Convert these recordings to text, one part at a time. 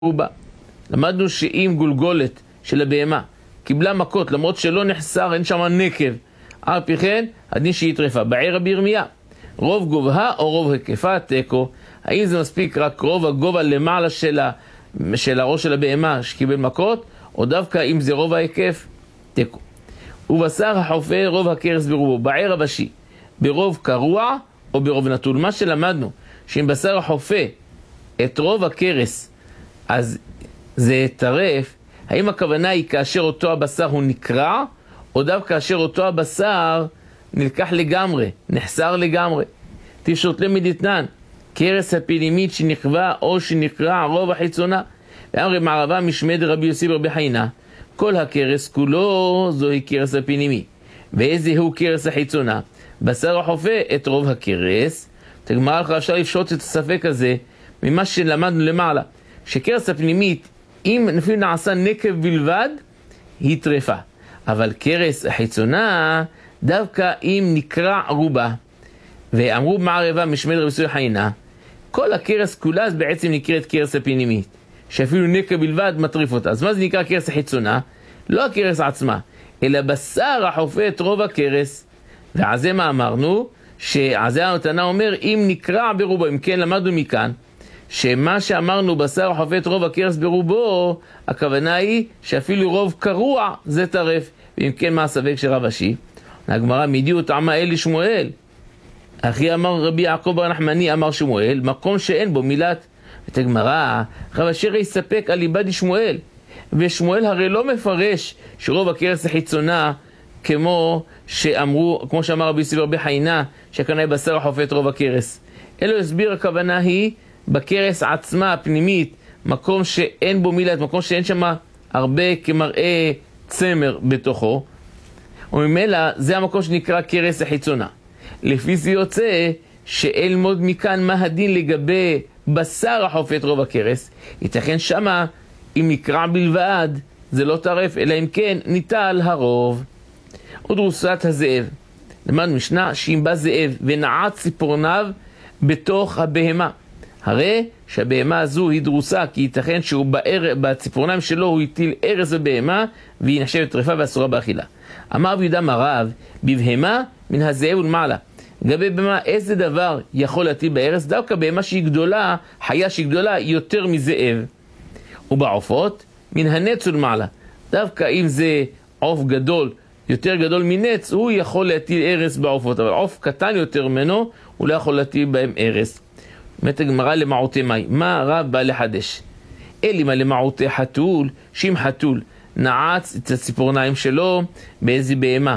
רובה. למדנו שאם גולגולת של הבהמה קיבלה מכות למרות שלא נחסר, אין שם נקב, על פי כן הדין שהיא טרפה. בעיר רבי ירמיה, רוב גובהה או רוב היקפה תיקו. האם זה מספיק רק רוב הגובה למעלה של הראש של הבהמה שקיבל מכות, או דווקא אם זה רוב ההיקף תיקו. ובשר החופה רוב הקרס ברובו. בעיר הבשי ברוב קרוע או ברוב נטול. מה שלמדנו שאם בשר החופה את רוב הקרס אז זה טרף, האם הכוונה היא כאשר אותו הבשר הוא נקרע, או דווקא כאשר אותו הבשר נלקח לגמרי, נחסר לגמרי? תפשוט למדיתנן, קרס הפנימית שנקבע או שנקרע רוב החיצונה. ואמרי מערבה משמד רבי יוסי ברבי חיינה, כל הקרס כולו זוהי קרס הפנימי. ואיזה הוא קרס החיצונה? בשר החופה את רוב הקרס. תגמר לך, אפשר לפשוט את הספק הזה ממה שלמדנו למעלה, שקרס הפנימית אם לפעמים נעשה נקב בלבד היא טרפה, אבל קרס החיצונה דווקא אם נקרע רובה. ואמרו מערבה משמד רבי יוסי חיינה, כל הקרס כולה אז בעצם נקראת קרס הפנימית, שאפילו נקב בלבד מטריף אותה. אז מה זה נקרא קרס החיצונה? לא הקרס עצמה, אלא בשר החופה את רוב הקרס. ועל זה מה אמרנו? שעל זה הנתנה אומר אם נקרע ברובו. אם כן למדנו מכאן שמה שאמרנו בשר החופה את רוב הקרס ברובו, הכוונה היא שאפילו רוב קרוע זה טרף. ואם כן מה הספק של רב אשי? הגמרא מדיעו טעמה אל לשמואל, אחי אמר רבי יעקב בר נחמני אמר שמואל, מקום שאין בו מילת. את הגמרא רב אשר יספק על ליבד שמואל, ושמואל הרי לא מפרש שרוב הקרס החיצונה כמו שאמרו, כמו שאמר רבי יוסי ברבי חיינה שהכוונה היא בשר החופה את רוב הקרס, אלו הסביר הכוונה היא בקרס עצמה הפנימית, מקום שאין בו מילת, מקום שאין שם הרבה כמראה צמר בתוכו, וממילא זה המקום שנקרא קרס החיצונה. לפי זה יוצא שאל מוד מכאן מה הדין לגבי בשר החופה את רוב הקרס. ייתכן שמה אם נקרע בלבד זה לא טרף, אלא אם כן ניטל הרוב. ודרוסת הזאב, למדנו משנה שאם בא זאב ונעץ ציפורניו בתוך הבהמה, הרי שהבהמה הזו היא דרוסה, כי ייתכן שהוא בציפורניים שלו הוא הטיל ארס בבהמה והיא נחשבת טרפה ואסורה באכילה. אמר רבי יהודה מרב, בבהמה מן הזאב ולמעלה. לגבי בהמה איזה דבר יכול להטיל בארס? דווקא בהמה שהיא גדולה, חיה שהיא גדולה יותר מזאב. ובעופות מן הנץ ולמעלה, דווקא אם זה עוף גדול יותר גדול מנץ, הוא יכול להטיל ארס בעופות, אבל עוף קטן יותר ממנו הוא לא יכול להטיל בהם ארס. אומרת הגמרא למעוטי מי, מה רב בא לחדש? אלימה למעוטי חתול, שאם חתול נעץ את הציפורניים שלו באיזו בהמה,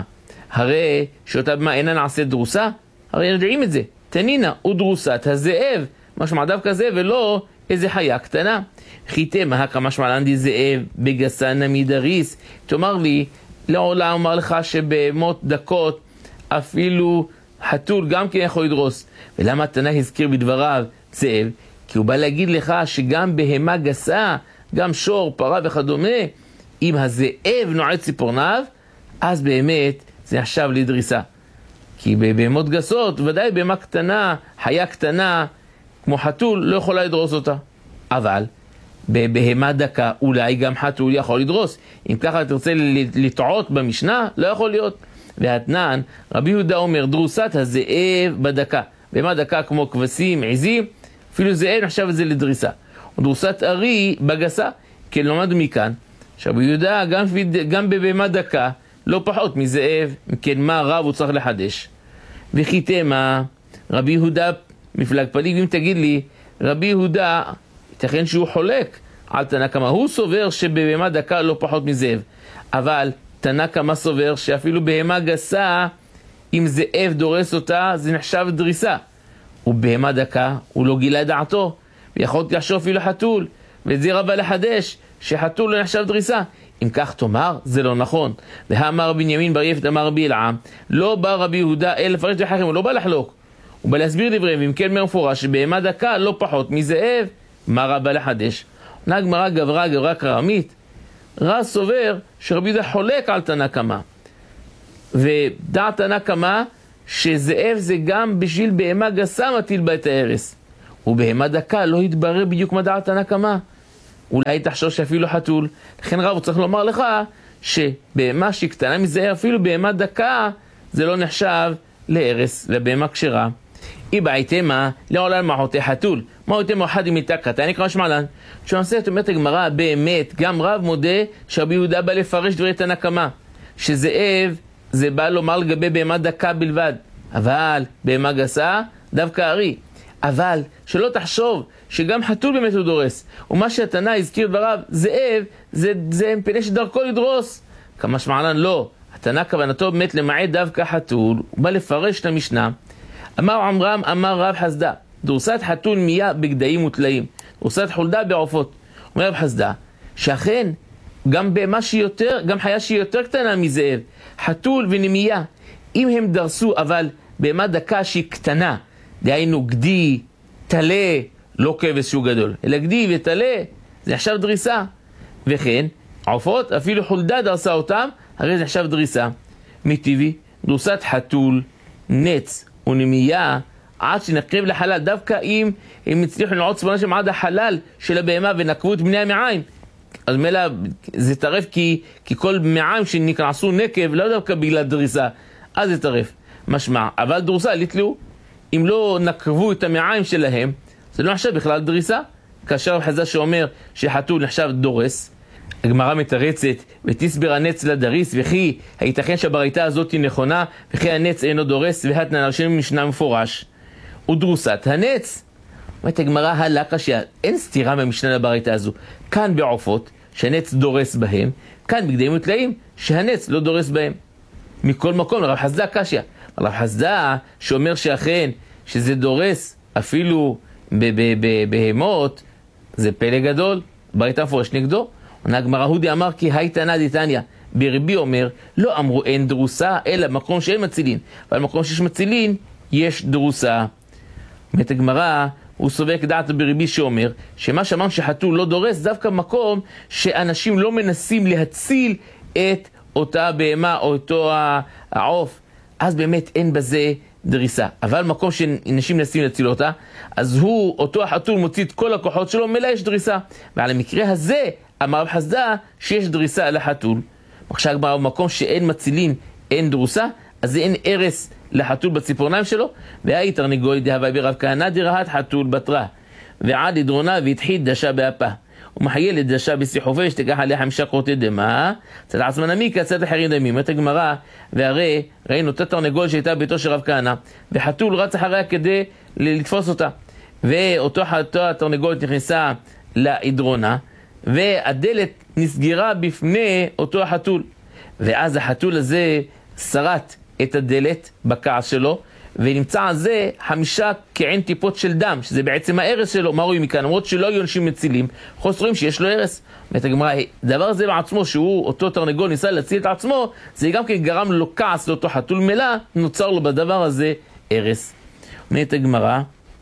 הרי שאותה בהמה אינה נעשית דרוסה? הרי יודעים את זה, תנינה ודרוסת הזאב, משמע דווקא זה ולא איזה חיה קטנה. חיתם ההקה משמע לנדי זאב בגסה נמידריס. תאמר לי, לעולם אומר לך שבמות דקות אפילו חתול גם כן יכול לדרוס. ולמה התנא הזכיר בדבריו זאב? כי הוא בא להגיד לך שגם בהמה גסה, גם שור, פרה וכדומה, אם הזאב נועץ ציפורניו, אז באמת זה נחשב לדריסה. כי בבהמות גסות, ודאי בהמה קטנה, חיה קטנה, כמו חתול, לא יכולה לדרוס אותה. אבל בבהמה דקה, אולי גם חתול יכול לדרוס. אם ככה תרצה לטעות במשנה, לא יכול להיות. והתנן, רבי יהודה אומר, דרוסת הזאב בדקה. בהמה דקה כמו כבשים, עזים, אפילו זאב נחשב את זה לדריסה. ודרוסת ארי בגסה, כי למדנו מכאן, שרבי יהודה גם בבהמה דקה, לא פחות מזאב, כן מה רב הוא צריך לחדש. וחיתמה, רבי יהודה מפלג פליג, אם תגיד לי, רבי יהודה, ייתכן שהוא חולק על תנא קמא, הוא סובר שבבהמה דקה לא פחות מזאב, אבל תנא קמא סובר שאפילו בהמה גסה, אם זאב דורס אותה, זה נחשב דריסה. ובהמה דקה, הוא לא גילה דעתו, ויכול לחשוב אפילו חתול, ואת זה רבה לחדש, שחתול לא נחשב דריסה. אם כך תאמר, זה לא נכון. והאמר בנימין בר יפת אמר רבי אלעם, לא בא רבי יהודה אל לפרש לחכם, הוא לא בא לחלוק, הוא בא להסביר דבריהם, ואם כן מפורש שבהמה דקה לא פחות מזאב, מה רבה לחדש? עונה הגמרא גברה קרמית, רב סובר שרבי יהודה חולק על תנא קמא, ודעת תנא קמא שזאב זה גם בשביל בהמה גסה מטיל בה את הארס, ובהמה דקה לא התברר בדיוק מה דעת תנא קמא. אולי תחשוב שאפילו חתול. לכן רב הוא צריך לומר לך שבהמה שהיא קטנה מזעיר, אפילו בהמה דקה, זה לא נחשב להרס, לבהמה כשרה. אי בעיתמה לעולם מחותי חתול. מחותי מאוחד עם איתה קטן, נקרא שמעלן. כשנעשית אומרת הגמרא, באמת, גם רב מודה שרבי יהודה בא לפרש דברי תנא קמא, שזאב זה בא לומר לגבי בהמה דקה בלבד, אבל בהמה גסה דווקא ארי. אבל שלא תחשוב שגם חתול באמת הוא דורס, ומה שהתנא הזכיר דבריו, זאב זה מפני שדרכו לדרוס. כמה שמעלן לא, התנא כוונתו באמת למעט דווקא חתול. הוא בא לפרש את המשנה. אמר עמרם אמר רב חסדה, דורסת חתול מיה בגדיים וטלאים, דורסת חולדה בעופות. אומר רב חסדה שאכן גם בהמה שהיא יותר, גם חיה שהיא יותר קטנה מזאב, חתול ונמייה, אם הם דרסו, אבל בהמה דקה שהיא קטנה, דהיינו גדי, תלה, לא כבש שהוא גדול, אלא גדי ותלה, זה עכשיו דריסה. וכן עופות, אפילו חולדה דרסה אותם, הרי זה עכשיו דריסה. מטבעי דורסת חתול, נץ ונמייה עד שנקרב לחלל, דווקא אם הם הצליחו לנעוץ בנשם עד החלל של הבהמה ונקבו את בני המעיים, אז מילא זה טרף, כי כל מעיים שנקרעשו נקב לא דווקא בגלל דריסה, אז זה טרף. משמע, אבל דורסה לתלו, אם לא נקבו את המעיים שלהם, זה לא נחשב בכלל דריסה. כאשר חזה שאומר שחתול נחשב דורס, הגמרא מתרצת ותסבר הנץ לדריס, וכי הייתכן שהברייתא הזאת היא נכונה, וכי הנץ אינו דורס, והתנא נרשם משנה מפורש ודרוסת הנץ. אומרת הגמרא הלאה קשיא, אין סתירה במשנה לברייתא הזו. כאן בעופות שהנץ דורס בהם, כאן בגדיים וטלאים שהנץ לא דורס בהם. מכל מקום לרב חסדה קשיא, רב חסדה שאומר שאכן שזה דורס אפילו בהמות, זה פלא גדול. ברייתא מפורש נגדו. עונה הגמרא הודי אמר כי הייתנא דתניא, ברבי אומר לא אמרו אין דרוסה אלא במקום שאין מצילין, אבל במקום שיש מצילין יש דרוסה. אומרת הגמרא, הוא סובק דעת ברבי שאומר שמה שאמרנו שחתול לא דורס דווקא במקום שאנשים לא מנסים להציל את אותה בהמה או אותו העוף, אז באמת אין בזה דריסה. אבל מקום שאנשים מנסים להציל אותה, אז אותו החתול מוציא את כל הכוחות שלו, מלא יש דריסה. ועל המקרה הזה אמר רב חסדה שיש דריסה על החתול. עכשיו במקום שאין מצילין אין דרוסה, אז אין ערס לחתול בציפורניים שלו. והי תרנגול דהווי ברב כהנא דרהת חתול בתרה ועד לדרונה והתחיד דשה באפה ומחיילת דשה בשיחופה ושתקח עליה 5 קורטי דמה צד עצמן עמיקה צד אחרים דמים. אומרת הגמרא, והרי ראינו אותה תרנגול שהייתה ביתו של רב כהנא וחתול רץ אחריה כדי לתפוס אותה, ואותו התרנגולת נכנסה להדרונה והדלת נסגרה בפני אותו החתול, ואז החתול הזה שרט את הדלת בכעס שלו, ונמצא על זה 5 כעין טיפות של דם, שזה בעצם הערס שלו. מה רואים מכאן? למרות שלא היו אנשים מצילים, חוסרים שיש לו ערס. אומרת הגמרא, דבר הזה בעצמו, שהוא אותו תרנגול ניסה להציל את עצמו, זה גם כן גרם לו כעס לאותו חתול מלא, נוצר לו בדבר הזה ערס. אומרת הגמרא,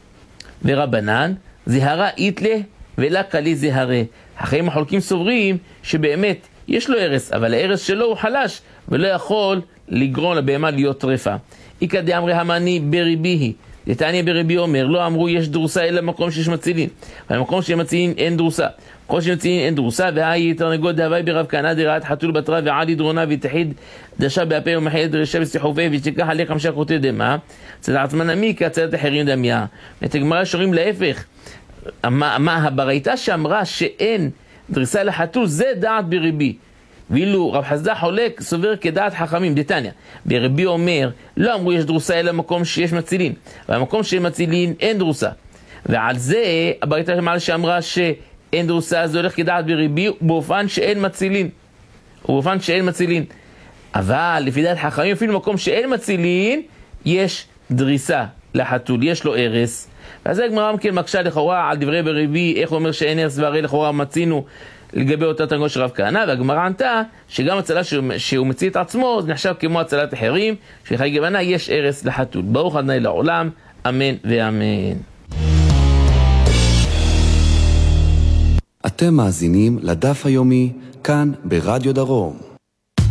ורבנן זהרה איתלה ולה קלי זהרה. החיים החולקים סוברים שבאמת יש לו ערס, אבל הערס שלו הוא חלש ולא יכול לגרום לבהמה להיות טרפה. איקא דאמרי המני ברביהי, דתניא ברבי אומר לא אמרו יש דרוסה אלא במקום שיש מצילין, אבל במקום שיש מצילין אין דרוסה. במקום שיש מצילין אין דרוסה. והי תרנגול דהווי ברב כהנא דרהת חתול בתרה ועד לדרונה והתחיד דשה באפה ומחיילת דרשה בשיחופה ושתקח עליה 5 קורטי דמה צד עצמן עמיקה צד אחרים דמיה. את הגמרא שורים להפך. מה הברייתא שאמרה שאין דריסה לחתול זה דעת ברבי, ואילו רב חסדה חולק סובר כדעת חכמים. דתניא ברבי אומר לא אמרו יש דרוסה אלא במקום שיש מצילין, ובמקום שיש מצילין אין דרוסה. ועל זה הברייתא שאמרה שאין דרוסה זה הולך כדעת ברבי באופן שאין מצילין, אבל לפי דעת חכמים אפילו במקום שאין מצילין יש דריסה לחתול, יש לו ערס. ואז הגמרא כן מקשה לכאורה על דברי ברבי, איך הוא אומר שאין ערס, והרי לכאורה מצינו לגבי אותה תרנגול של רב כהנא. והגמרא ענתה שגם הצלה שהוא מציא את עצמו זה נחשב כמו הצלת אחרים, שחי גוונה יש ערס לחתול. ברוך ה' לעולם, אמן ואמן. אתם מאזינים לדף היומי כאן ברדיו דרום.